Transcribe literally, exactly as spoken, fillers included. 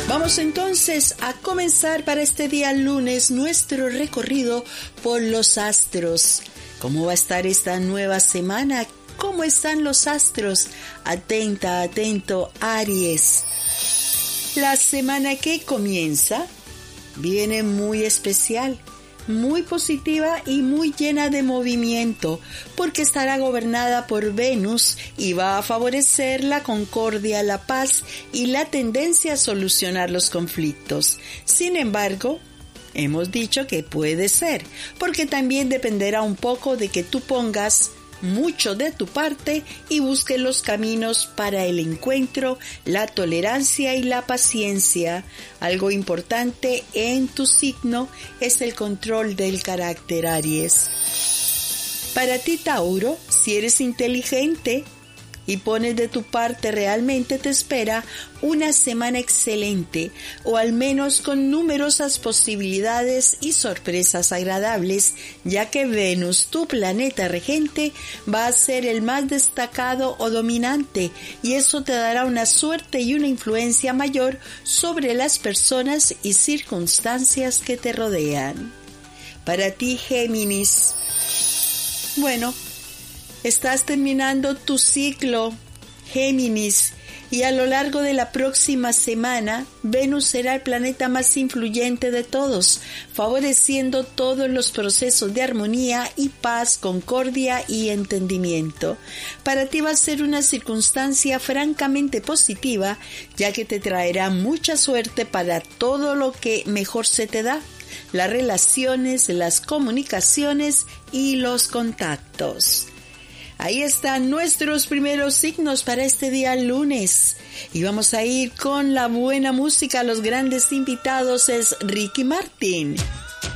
Vamos entonces a comenzar para este día lunes nuestro recorrido por los astros. ¿Cómo va a estar esta nueva semana? ¿Cómo están los astros? Atenta, atento, Aries. La semana que comienza viene muy especial, muy positiva y muy llena de movimiento, porque estará gobernada por Venus y va a favorecer la concordia, la paz y la tendencia a solucionar los conflictos. Sin embargo, hemos dicho que puede ser, porque también dependerá un poco de que tú pongas mucho de tu parte y busques los caminos para el encuentro, la tolerancia y la paciencia. Algo importante en tu signo es el control del carácter, Aries. Para ti, Tauro, si eres inteligente y pones de tu parte, realmente te espera una semana excelente, o al menos con numerosas posibilidades y sorpresas agradables, ya que Venus, tu planeta regente, va a ser el más destacado o dominante, y eso te dará una suerte y una influencia mayor sobre las personas y circunstancias que te rodean. Para ti, Géminis, bueno, estás terminando tu ciclo, Géminis, y a lo largo de la próxima semana, Venus será el planeta más influyente de todos, favoreciendo todos los procesos de armonía y paz, concordia y entendimiento. Para ti va a ser una circunstancia francamente positiva, ya que te traerá mucha suerte para todo lo que mejor se te da: las relaciones, las comunicaciones y los contactos. Ahí están nuestros primeros signos para este día lunes. Y vamos a ir con la buena música. Los grandes invitados es Ricky Martin.